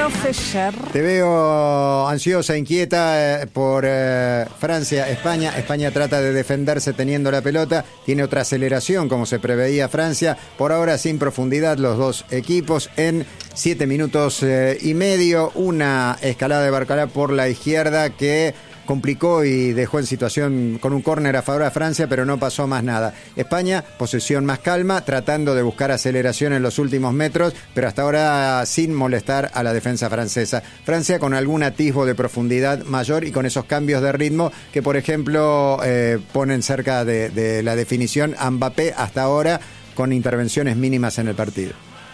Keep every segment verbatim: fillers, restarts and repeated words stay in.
Fischer. Te veo ansiosa, inquieta eh, por eh, Francia, España. España trata de defenderse teniendo la pelota. Tiene otra aceleración, como se preveía Francia. Por ahora sin profundidad los dos equipos. En siete minutos eh, y medio, una escalada de Barcalá por la izquierda que complicó y dejó en situación con un córner a favor de Francia, pero no pasó más nada. España, posesión más calma, tratando de buscar aceleración en los últimos metros, pero hasta ahora sin molestar a la defensa francesa. Francia con algún atisbo de profundidad mayor y con esos cambios de ritmo que, por ejemplo, eh, ponen cerca de, de la definición a Mbappé hasta ahora con intervenciones mínimas en el partido.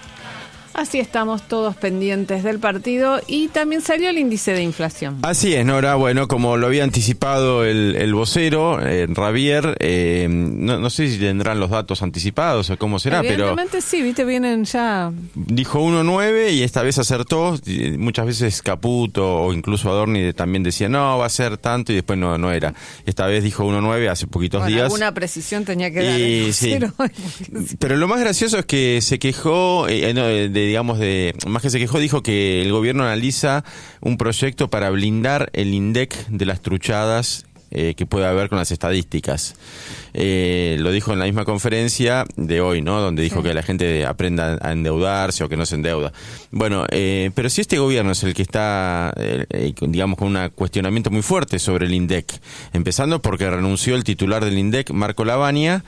Así estamos todos pendientes del partido y también salió el índice de inflación. Así es, Nora. Bueno, como lo había anticipado el, el vocero, eh, Ravier, eh, no, no sé si tendrán los datos anticipados o cómo será, pero... Evidentemente sí, viste, vienen ya... Dijo uno coma nueve y esta vez acertó. Muchas veces Caputo o incluso Adorni también decía, no, va a ser tanto y después no, no era. Esta vez dijo uno coma nueve hace poquitos bueno, días. Alguna precisión tenía que dar. Y, sí. Pero lo más gracioso es que se quejó eh, no, de digamos, de más que se quejó, dijo que el gobierno analiza un proyecto para blindar el INDEC de las truchadas eh, que puede haber con las estadísticas. Eh, lo dijo en la misma conferencia de hoy, ¿no? Donde dijo sí. que la gente aprenda a endeudarse o que no se endeuda. Bueno, eh, pero si este gobierno es el que está, eh, digamos, con un cuestionamiento muy fuerte sobre el INDEC, empezando porque renunció el titular del INDEC, Marco Lavagna,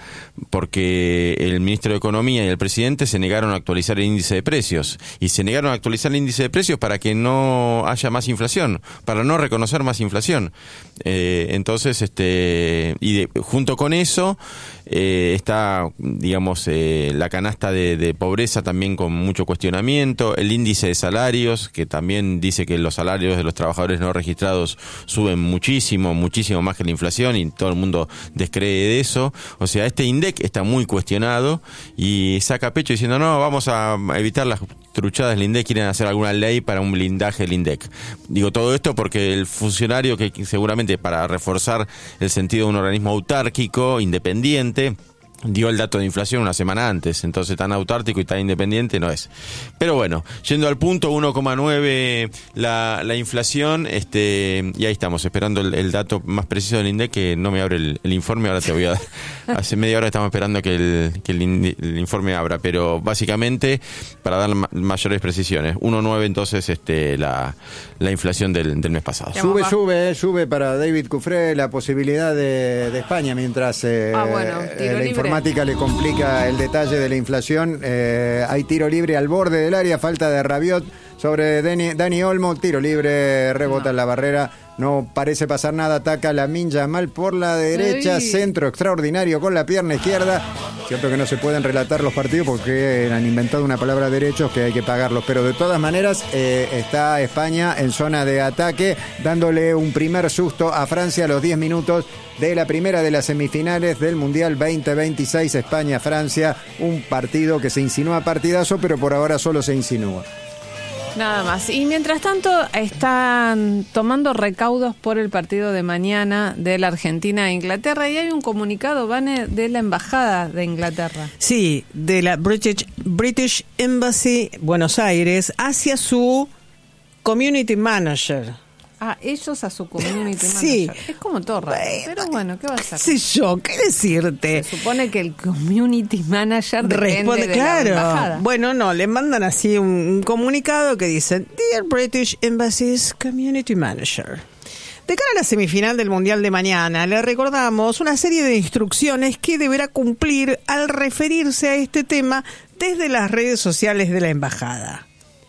porque el ministro de Economía y el presidente se negaron a actualizar el índice de precios, y se negaron a actualizar el índice de precios para que no haya más inflación, para no reconocer más inflación. Eh, entonces, este, y de, junto con eso, Eh, está, digamos, eh, la canasta de, de pobreza también con mucho cuestionamiento, el índice de salarios, que también dice que los salarios de los trabajadores no registrados suben muchísimo, muchísimo más que la inflación, y todo el mundo descree de eso. O sea, este INDEC está muy cuestionado y saca pecho diciendo, no, vamos a evitar las truchadas del INDEC, quieren hacer alguna ley para un blindaje del INDEC. Digo todo esto porque el funcionario, que seguramente para reforzar el sentido de un organismo autárquico, independiente, dio el dato de inflación una semana antes, entonces tan autárquico y tan independiente no es. Pero bueno, yendo al punto, uno coma nueve la, la inflación, este y ahí estamos, esperando el, el dato más preciso del INDEC, que no me abre el, el informe, ahora te voy a dar. Hace media hora estamos esperando que el, que el, el informe abra, pero básicamente, para dar ma- mayores precisiones, uno coma nueve entonces este la, la inflación del, del mes pasado. Sube, sube, sube para David Cufré la posibilidad de, de España, mientras eh, ah, bueno, eh, la informática le complica el detalle de la inflación. Eh, hay tiro libre al borde del área, falta de Rabiot sobre Dani, Dani Olmo, tiro libre, rebota no. en la barrera. No parece pasar nada, ataca Lamine Yamal por la derecha, sí. Centro extraordinario con la pierna izquierda. Cierto que no se pueden relatar los partidos porque han inventado una palabra derechos que hay que pagarlos, pero de todas maneras eh, está España en zona de ataque, dándole un primer susto a Francia a los diez minutos de la primera de las semifinales del Mundial veinte veintiséis, España-Francia, un partido que se insinúa partidazo, pero por ahora solo se insinúa. Nada más. Y mientras tanto están tomando recaudos por el partido de mañana de la Argentina e Inglaterra, y hay un comunicado, Vane, de la Embajada de Inglaterra. Sí, de la British, British Embassy Buenos Aires hacia su Community Manager. Ah, ellos a su community manager. Sí. Es como todo raro, pero bueno, ¿qué va a hacer? Sí, yo, ¿qué decirte? Se supone que el community manager depende Responde, de claro. la embajada. Bueno, no, le mandan así un, un comunicado que dice Dear British Embassy's Community Manager. De cara a la semifinal del Mundial de mañana, le recordamos una serie de instrucciones que deberá cumplir al referirse a este tema desde las redes sociales de la embajada.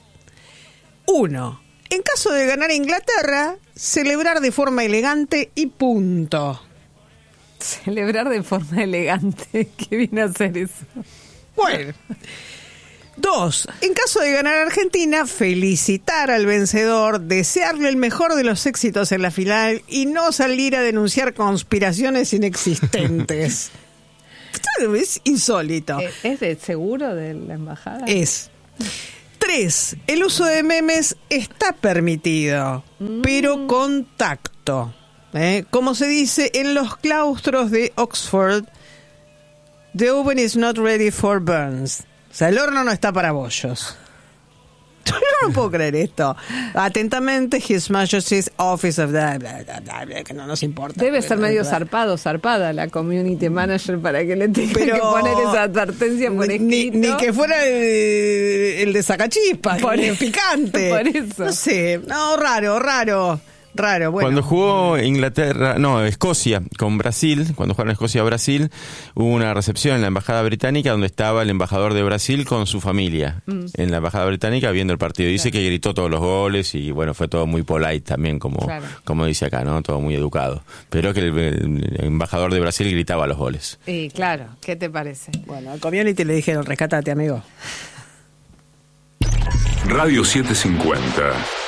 Uno. En caso de ganar Inglaterra, celebrar de forma elegante y punto. Celebrar de forma elegante. ¿Qué viene a hacer eso? Bueno. Dos. En caso de ganar Argentina, felicitar al vencedor, desearle el mejor de los éxitos en la final y no salir a denunciar conspiraciones inexistentes. Esto es insólito. ¿Es de seguro de la embajada? Es. Tres, el uso de memes está permitido, mm. pero con tacto. ¿eh? Como se dice en los claustros de Oxford, the oven is not ready for burns. O sea, el horno no está para bollos. no puedo creer esto. Atentamente, His Majesty's Office of the... Bla, bla, bla, bla, que no nos importa. Debe ser medio bla. zarpado, zarpada la community manager para que le tenga Pero que poner esa advertencia por ni, escrito. ni que fuera el, el de Sacachispas, Por el eso, picante. por eso. No sé, no, raro, raro, raro. Bueno. Cuando jugó Inglaterra, no, Escocia con Brasil, cuando jugaron Escocia-Brasil, hubo una recepción en la embajada británica donde estaba el embajador de Brasil con su familia mm. en la embajada británica viendo el partido. Dice claro. que gritó todos los goles y bueno, fue todo muy polite también, como, claro. como dice acá, ¿no? Todo muy educado. Pero que el, el embajador de Brasil gritaba los goles. Y claro, ¿qué te parece? Bueno, al community le dijeron, rescátate, amigo. Radio setecientos cincuenta.